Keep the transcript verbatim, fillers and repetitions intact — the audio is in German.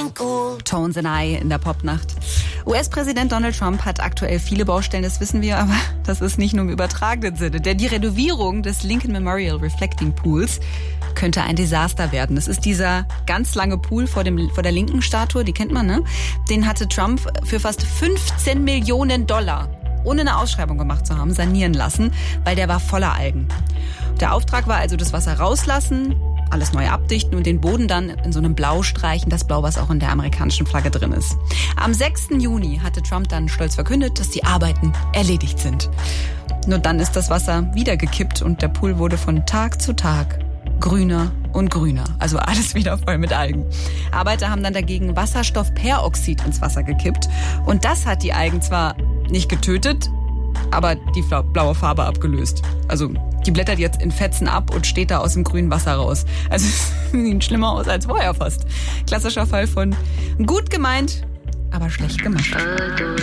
Tones and I in der Popnacht. U S-Präsident Donald Trump hat aktuell viele Baustellen, das wissen wir, aber das ist nicht nur im übertragenen Sinne. Denn die Renovierung des Lincoln Memorial Reflecting Pools könnte ein Desaster werden. Das ist dieser ganz lange Pool vor dem vor der linken Statue, die kennt man, ne? Den hatte Trump für fast fünfzehn Millionen Dollar, ohne eine Ausschreibung gemacht zu haben, sanieren lassen, weil der war voller Algen. Der Auftrag war also, das Wasser rauslassen, alles neu abdichten und den Boden dann in so einem Blau streichen, das Blau, was auch in der amerikanischen Flagge drin ist. Am sechsten Juni hatte Trump dann stolz verkündet, dass die Arbeiten erledigt sind. Nur dann ist das Wasser wieder gekippt und der Pool wurde von Tag zu Tag grüner und grüner. Also alles wieder voll mit Algen. Arbeiter haben dann dagegen Wasserstoffperoxid ins Wasser gekippt und das hat die Algen zwar nicht getötet, aber die blaue Farbe abgelöst. Also die blättert jetzt in Fetzen ab und steht da aus dem grünen Wasser raus. Also es sieht schlimmer aus als vorher fast. Klassischer Fall von gut gemeint, aber schlecht gemacht.